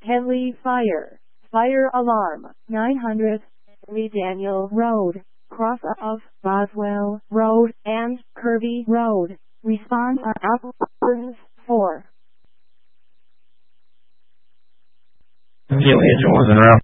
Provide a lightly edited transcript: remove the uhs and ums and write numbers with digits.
Henley Fire. Fire alarm. 900 Lee Daniel Road. Cross of Boswell Road and Kirby Road. Response on options 4. You hit your ones in a row.